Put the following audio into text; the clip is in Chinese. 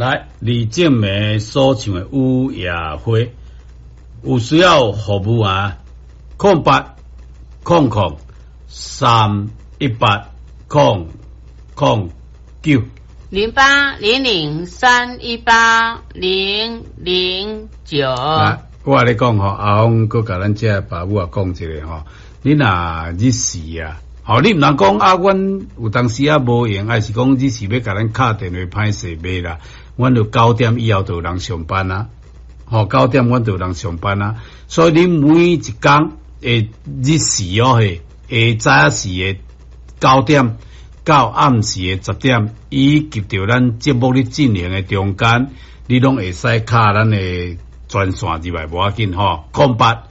来，李正梅所唱的《乌夜花》，有需要服务啊？0800318009。 0800318009。 来，我甲你讲吼，阿峰佮甲咱这爸母啊讲一个吼，你若日时啊，吼你毋通讲啊，阮有当时啊无闲，还是讲日时要甲咱敲电话歹势袂啦。阮就9点以后就有人上班啊，吼9点阮就有人上班啊，所以你每一工诶日时哦嘿，下早时诶9点到暗时诶10点，以及着咱节目咧进行诶中间，你拢会使敲咱诶专线入来，无要紧吼，08